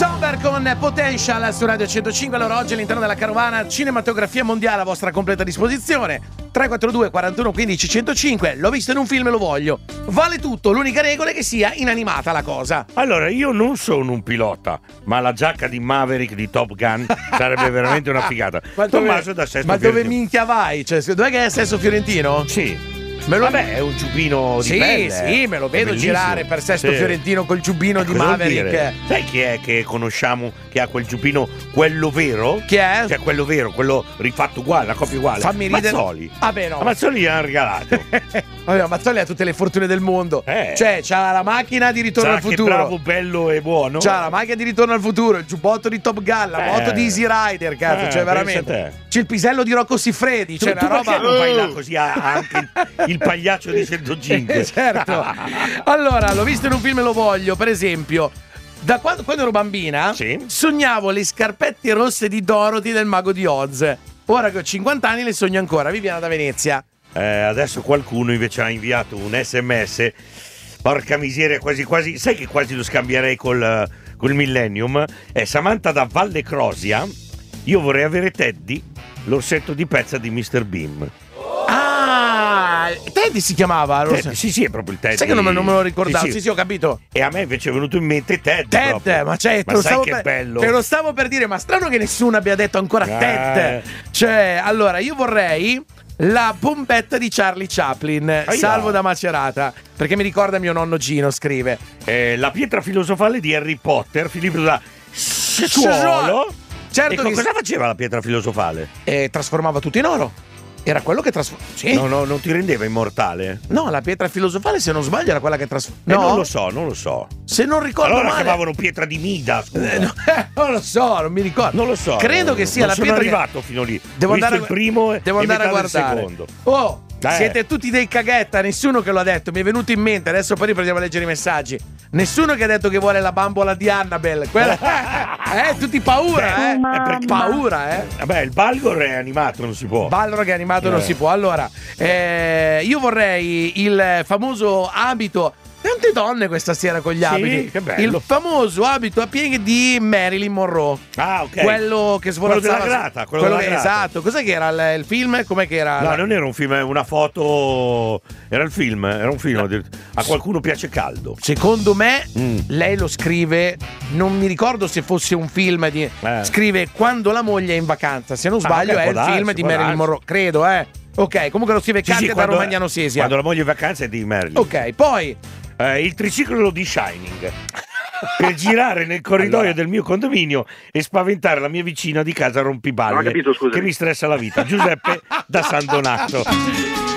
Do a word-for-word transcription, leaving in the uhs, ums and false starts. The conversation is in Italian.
Somber con Potential su Radio centocinque. Allora oggi all'interno della carovana cinematografia mondiale a vostra completa disposizione. Tre quattro due quarantuno quindici centocinque. L'ho visto in un film e lo voglio. Vale tutto, l'unica regola è che sia inanimata la cosa. Allora, io non sono un pilota, ma la giacca di Maverick di Top Gun sarebbe veramente una figata. Ma Tommaso dove, da Sesto ma dove Fiorentino. minchia vai? Cioè, dov'è che è Sesto Fiorentino? Sì. Me lo... Vabbè, è un giubbino di sì, pelle. Sì, me lo vedo girare per Sesto sì. Fiorentino col giubbino Eh, di cosa vuol Maverick. dire? Sai chi è che conosciamo che ha quel giubbino, quello vero? Chi è? Cioè quello vero, quello rifatto uguale, la copia uguale. Fammi ridere. Mazzoli. Vabbè, no. Ma Mazzoli gli hanno regalato. Vabbè, Mazzoli ha tutte le fortune del mondo. Eh. Cioè, c'ha la macchina di Ritorno Sa al che futuro. bravo, bello e buono. C'ha la macchina di Ritorno al futuro, il giubbotto di Top Gun, la Eh. moto di Easy Rider, cazzo, Eh, cioè pensa veramente. te. C'è il pisello di Rocco Siffredi, Tu, c'è tu una roba. perché non vai là così ha ha anche il, il pagliaccio di centocinque? Certo. Allora, l'ho visto in un film e lo voglio, per esempio. Da quando, quando ero bambina, Sì. sognavo le scarpette rosse di Dorothy del Mago di Oz. Ora che ho cinquanta anni le sogno ancora. Viviana da Venezia. Eh, adesso qualcuno invece ha inviato un sms. Porca miseria, quasi quasi. Sai che quasi lo scambierei col, col Millennium? È Samantha da Valle Crosia. Io vorrei avere Teddy, l'orsetto di pezza di mister Beam. Ah, Teddy si chiamava? Lo Teddy, sai. sì, sì, è proprio il Teddy. Sai che non me, non me lo ricordavo? Sì, Sì, sì. sì, ho capito. E a me invece è venuto in mente Ted. Ted, proprio. ma cioè, te Ma lo sai stavo che per, bello. te lo stavo per dire, ma strano che nessuno abbia detto ancora Eh. Ted. Cioè, allora, io vorrei la pompetta di Charlie Chaplin, Aia. salvo da Macerata, perché mi ricorda mio nonno Gino, scrive. Eh, la pietra filosofale di Harry Potter, Filippo da Sessuolo. Certo E che cosa faceva la pietra filosofale? eh, trasformava tutto in oro. Era quello che trasformava. Sì. No, no, non ti rendeva immortale? No, la pietra filosofale, se non sbaglio, era quella che trasformava. Eh, No, non lo so, non lo so. se non ricordo Allora male. chiamavano pietra di Mida, scusa. Eh, no, eh, non lo so, non mi ricordo. Non lo so. Credo che sia non la sono pietra. che- arrivato fino lì. Devo Ho andare visto a... il primo e Devo e andare a metà del guardare. secondo. Oh, Eh. siete tutti dei caghetta, nessuno che lo ha detto. Mi è venuto in mente, adesso poi riprendiamo a leggere i messaggi. Nessuno che ha detto che vuole la bambola di Annabelle. Quella... eh, tutti paura, eh. Beh, è perché- Paura, eh. Vabbè, il Balgor è animato, non si può. Balrog è animato, non Eh. si può. Allora, eh, io vorrei il famoso abito. Tante donne questa sera con gli abiti. che bello. Il famoso abito a pieghe di Marilyn Monroe. Ah, ok. Quello che svolazzava. Quello della grata, quello della che- grata. Esatto. Cos'è che era il, il film? Com'è che era? No, non era un film, è una foto. Era il film, era un film. A qualcuno piace caldo. Secondo me Mm. lei lo scrive, non mi ricordo se fosse un film di... Eh. Scrive quando la moglie è in vacanza. Se non Ah, sbaglio ok, è può il darsi, film di può Marilyn darsi. Monroe. Credo, eh. Ok, comunque lo scrive Sì, Cante sì, da quando, Romagnano Sesia. quando la moglie è in vacanza è di Merlin. Ok, poi... Eh, il triciclo di Shining. Per girare nel corridoio Allora. del mio condominio e spaventare la mia vicina di casa rompiballe. Non ho capito, scusa. Che mi stressa la vita. Giuseppe da San Donato.